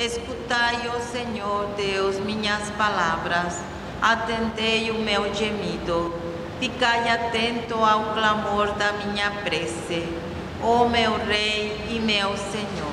Escutai, ó Senhor Deus, minhas palavras, atendei o meu gemido, ficai atento ao clamor da minha prece, ó meu Rei e meu Senhor.